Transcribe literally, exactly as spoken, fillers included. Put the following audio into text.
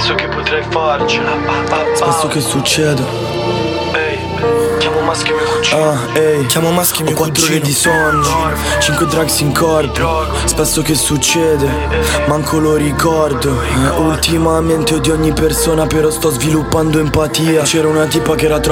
penso che potrei farcela. Spesso che succede. Ehi, chiamo maschi e mio cugino. Ah, ehi, Chiamo maschi e ho mio quattro ore cugino. di sonno, cinque drugs in corpo. Spesso che succede, manco lo ricordo. eh, Ultimamente odio ogni persona, però sto sviluppando empatia. C'era una tipa che era troppo